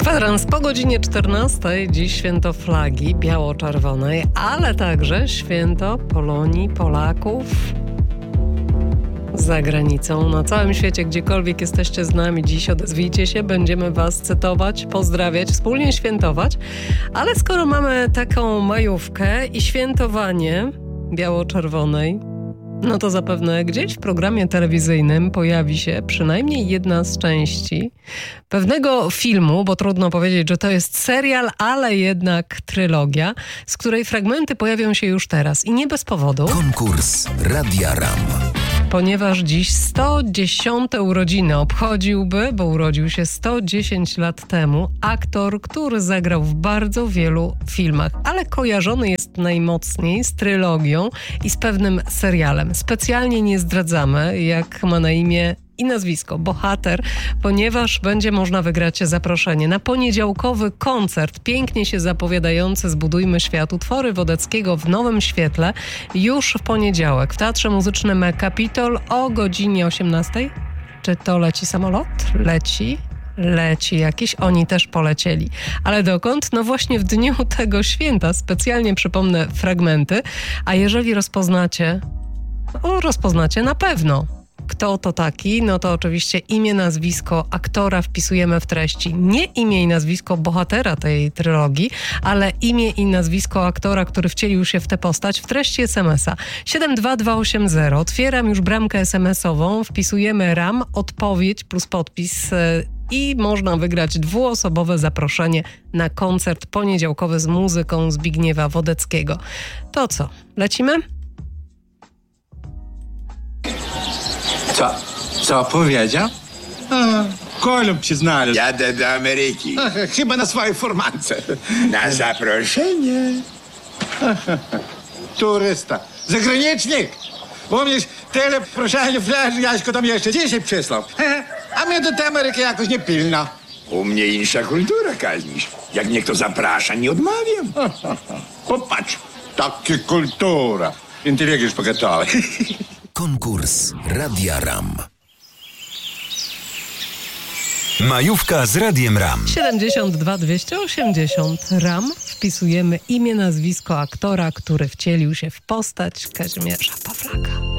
Kwadrans po godzinie 14. Dziś święto flagi biało-czerwonej, ale także święto Polonii, Polaków za granicą. Na całym świecie, gdziekolwiek jesteście z nami dziś, odezwijcie się, będziemy was cytować, pozdrawiać, wspólnie świętować. Ale skoro mamy taką majówkę i świętowanie biało-czerwonej, no to zapewne gdzieś w programie telewizyjnym pojawi się przynajmniej jedna z części pewnego filmu, bo trudno powiedzieć, że to jest serial, ale jednak trylogia, z której fragmenty pojawią się już teraz i nie bez powodu. Konkurs Radia RAM. Ponieważ dziś 110. urodziny obchodziłby, bo urodził się 110 lat temu, aktor, który zagrał w bardzo wielu filmach, ale kojarzony jest najmocniej z trylogią i z pewnym serialem. Specjalnie nie zdradzamy, jak ma na imię i nazwisko bohater, ponieważ będzie można wygrać zaproszenie na poniedziałkowy koncert pięknie się zapowiadający Zbudujmy Świat, utwory Wodeckiego w Nowym Świetle już w poniedziałek w Teatrze Muzycznym Kapitol o godzinie 18. Czy to leci samolot? Leci jakiś, oni też polecieli. Ale dokąd? No właśnie w dniu tego święta. Specjalnie przypomnę fragmenty, a jeżeli rozpoznacie na pewno, kto to taki, no to oczywiście imię, nazwisko aktora wpisujemy w treści. Nie imię i nazwisko bohatera tej trylogii, ale imię i nazwisko aktora, który wcielił się w tę postać w treści SMS-a. 72280. Otwieram już bramkę SMS-ową, wpisujemy RAM, odpowiedź plus podpis i można wygrać dwuosobowe zaproszenie na koncert poniedziałkowy z muzyką Zbigniewa Wodeckiego. To co, lecimy? Co powiedział? Kolumb się znalazł. Jadę do Ameryki. Chyba na swojej furmance. Na zaproszenie. Turysta. Zagranicznik. Pomnisz, tyle proszenia flash Jaśko tam jeszcze dzisiaj przysłał. A mnie do tej Ameryki jakoś nie pilno. U mnie insza kultura, Kazimierz. Jak mnie kto zaprasza, nie odmawiam. Popatrz. Takie kultura. Inteligencja pogotowia. Konkurs Radia RAM. Majówka z Radiem RAM. 72 280 RAM. Wpisujemy imię, nazwisko aktora, który wcielił się w postać Kazimierza Pawlaka.